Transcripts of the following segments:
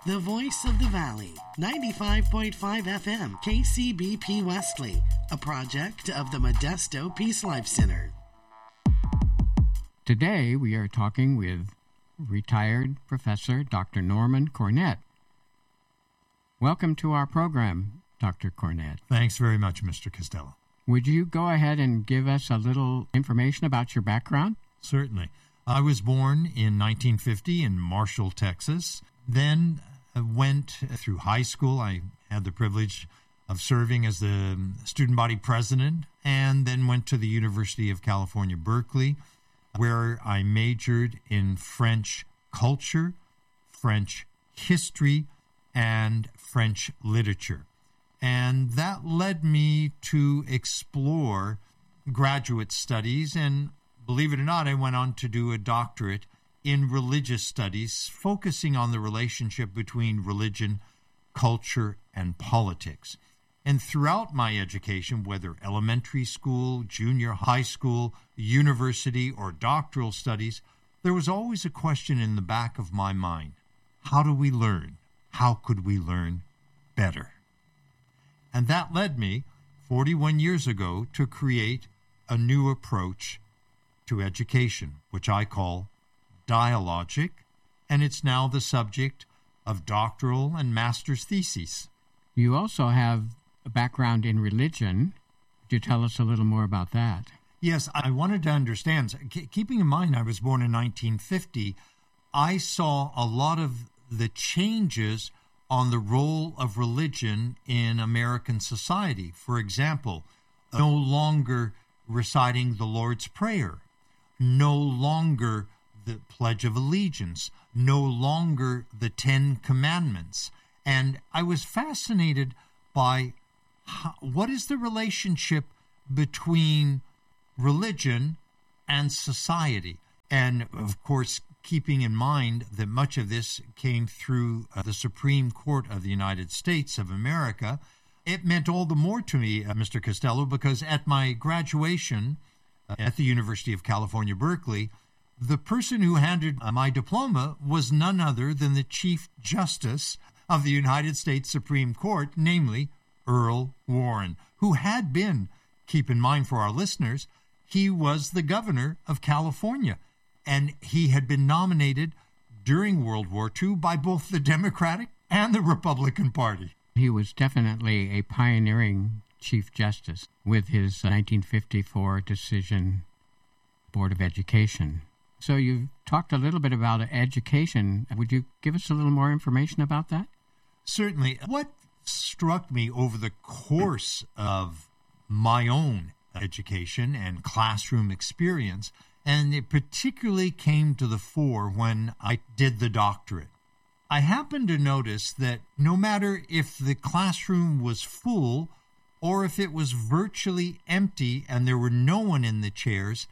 The voice of the valley, 95.5 FM, KCBP Wesley, a project of the Modesto Peace Life Center. Today we are talking with retired Professor Dr. Norman Cornett. Welcome to our program, Dr. Cornett. Thanks very much, Mr. Costello. Would you go ahead and give us a little information about your background? Certainly. I was born in 1950 in Marshall, Texas. Then went through high school. I had the privilege of serving as the student body president, and then went to the University of California, Berkeley, where I majored in French culture, French history, and French literature. And that led me to explore graduate studies, and believe it or not, I went on to do a doctorate in religious studies, focusing on the relationship between religion, culture, and politics. And throughout my education, whether elementary school, junior high school, university, or doctoral studies, there was always a question in the back of my mind. How do we learn? How could we learn better? And that led me, 41 years ago, to create a new approach to education, which I call dialogic, and it's now the subject of doctoral and master's theses. You also have a background in religion. Could you tell us a little more about that? Yes, I wanted to understand. Keeping in mind I was born in 1950, I saw a lot of the changes on the role of religion in American society. For example, no longer reciting the Lord's Prayer, no longer the Pledge of Allegiance, no longer the Ten Commandments. And I was fascinated by what is the relationship between religion and society. And, of course, keeping in mind that much of this came through the Supreme Court of the United States of America, it meant all the more to me, Mr. Costello, because at my graduation at the University of California, Berkeley, the person who handed my diploma was none other than the Chief Justice of the United States Supreme Court, namely Earl Warren, who had been, keep in mind for our listeners, he was the governor of California, and he had been nominated during World War II by both the Democratic and the Republican Party. He was definitely a pioneering Chief Justice with his 1954 decision, Board of Education. So you've talked a little bit about education. Would you give us a little more information about that? Certainly. What struck me over the course of my own education and classroom experience, and it particularly came to the fore when I did the doctorate, I happened to notice that no matter if the classroom was full or if it was virtually empty and there were no one in the chairs,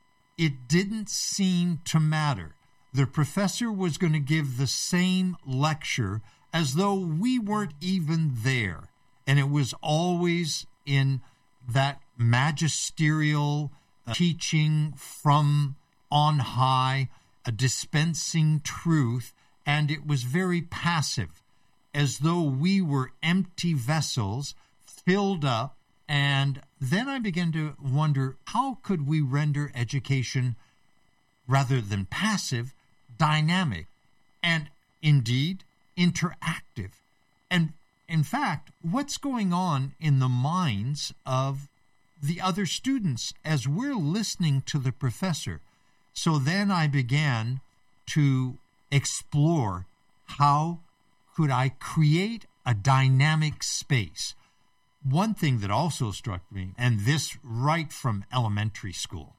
it didn't seem to matter. The professor was going to give the same lecture as though we weren't even there. And it was always in that magisterial teaching from on high, a dispensing truth, and it was very passive, as though we were empty vessels filled up. And then I began to wonder, how could we render education, rather than passive, dynamic, and indeed interactive? And in fact, what's going on in the minds of the other students as we're listening to the professor? So then I began to explore, how could I create a dynamic space? One thing that also struck me, and this right from elementary school,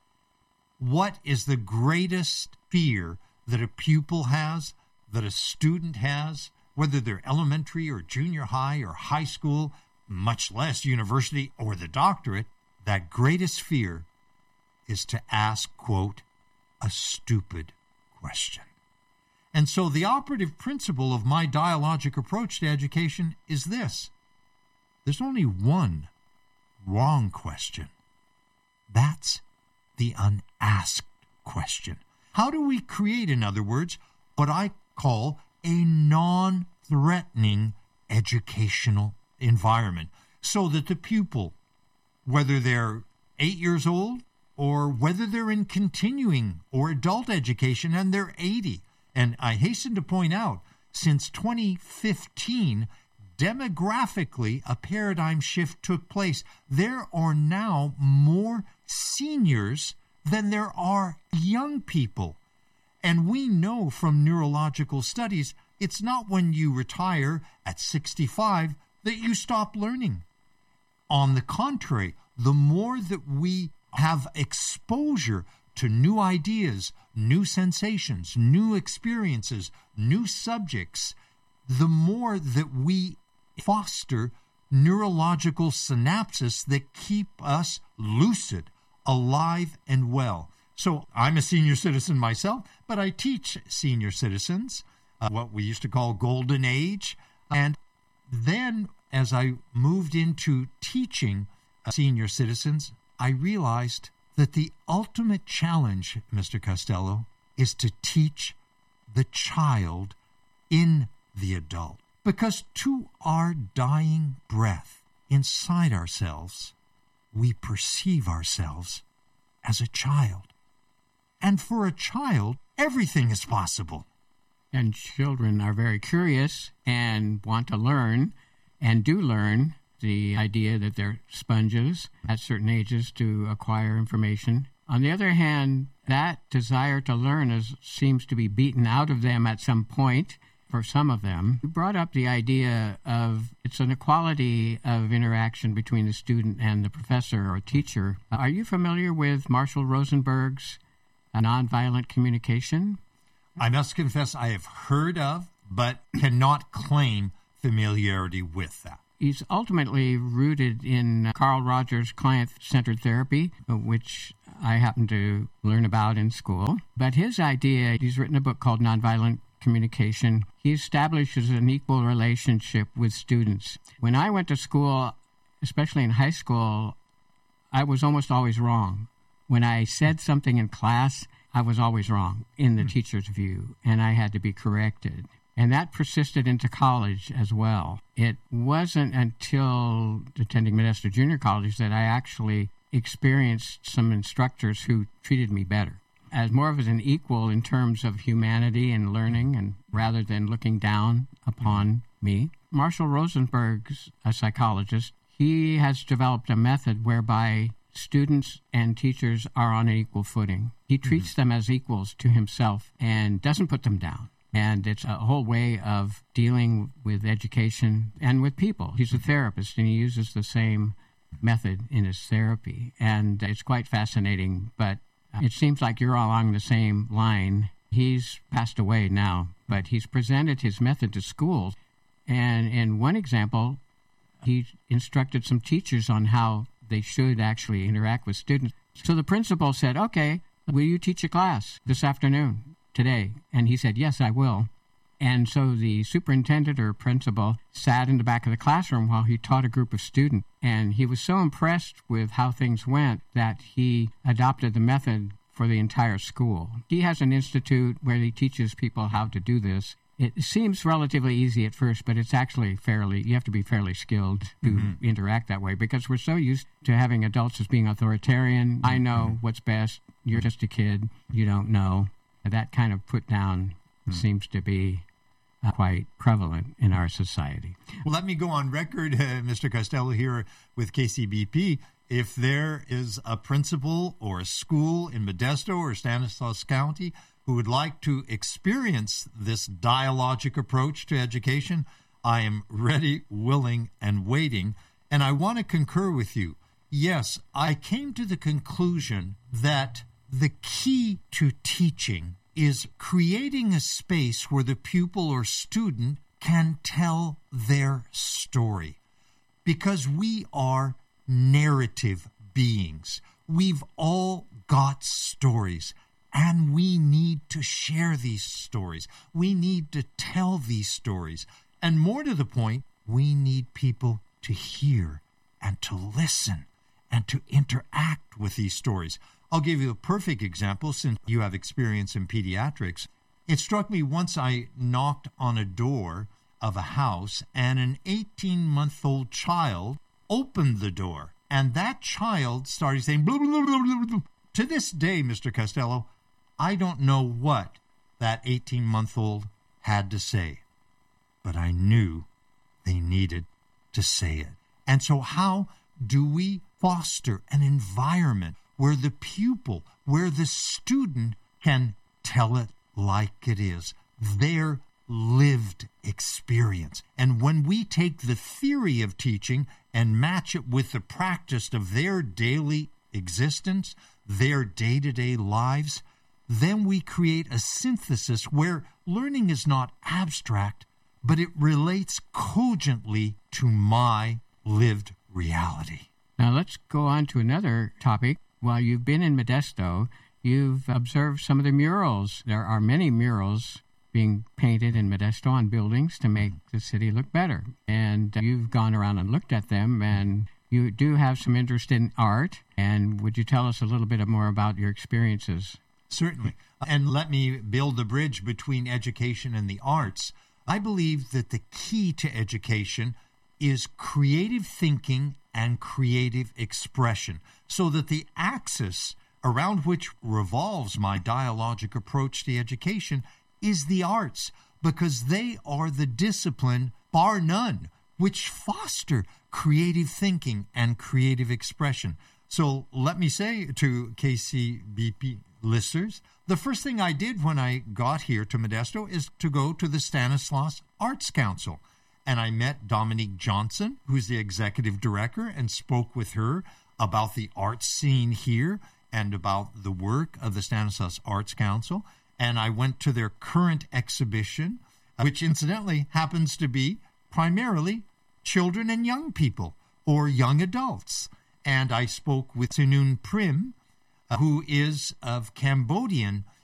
what is the greatest fear that a pupil has, that a student has, whether they're elementary or junior high or high school, much less university or the doctorate? That greatest fear is to ask, quote, a stupid question. And so the operative principle of my dialogic approach to education is this: there's only one wrong question. That's the unasked question. How do we create, in other words, what I call a non-threatening educational environment so that the pupil, whether they're 8 years old or whether they're in continuing or adult education and they're 80. And I hasten to point out, since 2015, demographically, a paradigm shift took place. There are now more seniors than there are young people. And we know from neurological studies, it's not when you retire at 65 that you stop learning. On the contrary, the more that we have exposure to new ideas, new sensations, new experiences, new subjects, the more that we foster neurological synapses that keep us lucid, alive, and well. So I'm a senior citizen myself, but I teach senior citizens, what we used to call golden age. And then as I moved into teaching senior citizens, I realized that the ultimate challenge, Mr. Costello, is to teach the child in the adult. Because to our dying breath inside ourselves, we perceive ourselves as a child. And for a child, everything is possible. And children are very curious and want to learn and do learn. The idea that they're sponges at certain ages to acquire information. On the other hand, that desire to learn seems to be beaten out of them at some point for some of them. You brought up the idea of it's an equality of interaction between the student and the professor or teacher. Are you familiar with Marshall Rosenberg's nonviolent communication? I must confess I have heard of, but cannot claim familiarity with that. He's ultimately rooted in Carl Rogers' client-centered therapy, which I happened to learn about in school. But his idea, he's written a book called Nonviolent Communication. He establishes an equal relationship with students. When I went to school, especially in high school, I was almost always wrong. When I said something in class, I was always wrong in the teacher's view, and I had to be corrected. And that persisted into college as well. It wasn't until attending Modesto Junior College that I actually experienced some instructors who treated me better, as more of an equal in terms of humanity and learning, and rather than looking down upon me. Marshall Rosenberg's a psychologist. He has developed a method whereby students and teachers are on an equal footing. He treats them as equals to himself and doesn't put them down. And it's a whole way of dealing with education and with people. He's a therapist, and he uses the same method in his therapy. And it's quite fascinating, but it seems like you're all along the same line. He's passed away now, but he's presented his method to schools. And in one example, he instructed some teachers on how they should actually interact with students. So the principal said, okay, will you teach a class this afternoon? Today. And he said, yes, I will. And so the superintendent or principal sat in the back of the classroom while he taught a group of students. And he was so impressed with how things went that he adopted the method for the entire school. He has an institute where he teaches people how to do this. It seems relatively easy at first, but it's actually you have to be fairly skilled to interact that way, because we're so used to having adults as being authoritarian. I know what's best. You're just a kid. You don't know. That kind of put down seems to be quite prevalent in our society. Well, let me go on record, Mr. Costello, here with KCBP. If there is a principal or a school in Modesto or Stanislaus County who would like to experience this dialogic approach to education, I am ready, willing, and waiting. And I want to concur with you. Yes, I came to the conclusion that the key to teaching is creating a space where the pupil or student can tell their story. Because we are narrative beings. We've all got stories, and we need to share these stories. We need to tell these stories. And more to the point, we need people to hear and to listen and to interact with these stories. I'll give you a perfect example, since you have experience in pediatrics. It struck me once I knocked on a door of a house and an 18-month-old child opened the door. And that child started saying, blah, blah, blah, blah, blah. To this day, Mr. Costello, I don't know what that 18-month-old had to say, but I knew they needed to say it. And so how do we foster an environment where the pupil, where the student can tell it like it is, their lived experience? And when we take the theory of teaching and match it with the practice of their daily existence, their day-to-day lives, then we create a synthesis where learning is not abstract, but it relates cogently to my lived reality. Now let's go on to another topic. While you've been in Modesto, you've observed some of the murals. There are many murals being painted in Modesto on buildings to make the city look better. And you've gone around and looked at them, and you do have some interest in art. And would you tell us a little bit more about your experiences? Certainly. And let me build the bridge between education and the arts. I believe that the key to education is creative thinking and creative expression, so that the axis around which revolves my dialogic approach to education is the arts, because they are the discipline, bar none, which foster creative thinking and creative expression. So let me say to KCBP listeners, the first thing I did when I got here to Modesto is to go to the Stanislaus Arts Council. And I met Dominique Johnson, who's the executive director, and spoke with her about the art scene here and about the work of the Stanislaus Arts Council. And I went to their current exhibition, which incidentally happens to be primarily children and young people or young adults. And I spoke with Sinun Prim, who is of Cambodian